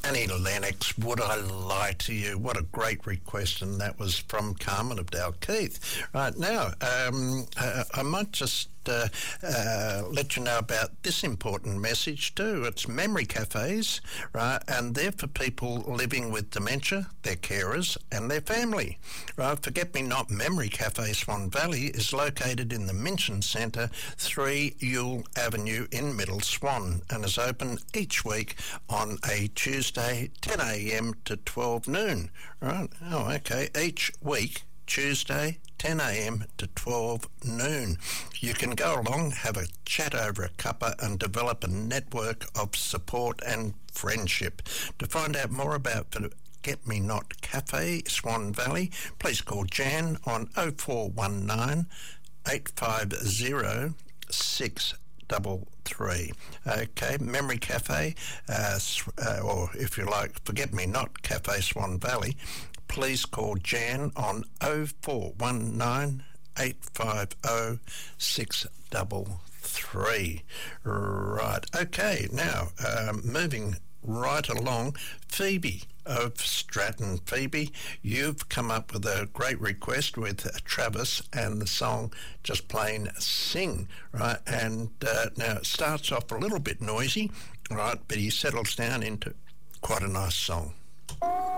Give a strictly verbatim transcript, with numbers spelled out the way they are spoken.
Annie Lennox, Would I Lie to You? What a great request, and that was from Carmen of Dalkeith. Right now, um, uh, I might just uh, uh, let you know about this important message too. It's memory cafes, right, and they're for people living with dementia, their carers, and their family. Right, Forget Me Not Memory Cafe Swan Valley is located in the Minchin Centre, three Yule Avenue in Middle Swan, and is open each week on a Tuesday, ten a.m. to twelve noon. Right? Oh, okay. Each week, Tuesday, ten a.m. to twelve noon. You can go along, have a chat over a cuppa and develop a network of support and friendship. To find out more about Forget Me Not Cafe Swan Valley, please call Jan on oh four one nine, eight five zero, six double three. Okay, Memory Cafe, uh, uh, or if you like, Forget Me Not Cafe Swan Valley, please call Jan on oh four one nine, eight five zero, six double three. Right, okay, now um, moving right along, Phoebe of Stratton. Phoebe, you've come up with a great request with Travis and the song Just Plain Sing, right? And uh, now it starts off a little bit noisy, right, but he settles down into quite a nice song.